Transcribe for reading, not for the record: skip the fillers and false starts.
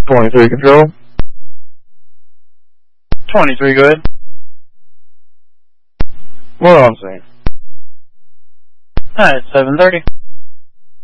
23 control. 23, go ahead. We're on scene. Alright, 7:30.